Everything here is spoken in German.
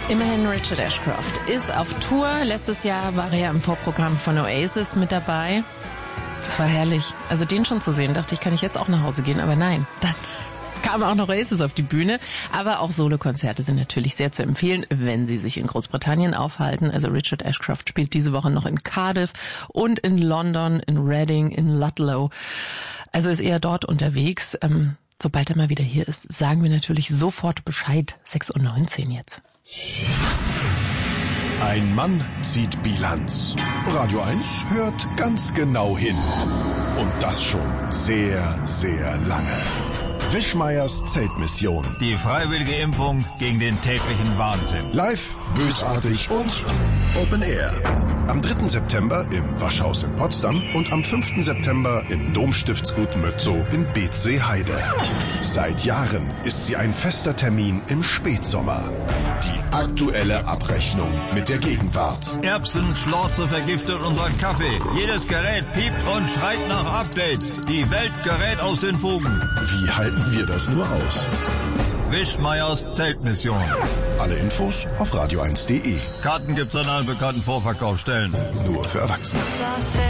Immerhin Richard Ashcroft ist auf Tour. Letztes Jahr war er im Vorprogramm von Oasis mit dabei. Das war herrlich. Also den schon zu sehen, dachte ich, kann ich jetzt auch nach Hause gehen. Aber nein, dann kam auch noch Oasis auf die Bühne. Aber auch Solokonzerte sind natürlich sehr zu empfehlen, wenn Sie sich in Großbritannien aufhalten. Also Richard Ashcroft spielt diese Woche noch in Cardiff und in London, in Reading, in Ludlow. Also ist eher dort unterwegs. Sobald er mal wieder hier ist, sagen wir natürlich sofort Bescheid. 6:19 Uhr jetzt. Ein Mann zieht Bilanz. Radio 1 hört ganz genau hin. Und das schon sehr, sehr lange. Wischmeiers Zeltmission. Die freiwillige Impfung gegen den täglichen Wahnsinn. Live, bösartig und Open Air. Am 3. September im Waschhaus in Potsdam und am 5. September im Domstiftsgut Mötzow in Beetzee-Heide. Seit Jahren ist sie ein fester Termin im Spätsommer. Die aktuelle Abrechnung mit der Gegenwart. Erbsenschlorze vergiftet unseren Kaffee. Jedes Gerät piept und schreit nach Updates. Die Welt gerät aus den Fugen. Wie halten wir das nur aus? Wischmeiers Zeltmission. Alle Infos auf radio1.de. Karten gibt's an allen bekannten Vorverkaufsstellen. Nur für Erwachsene.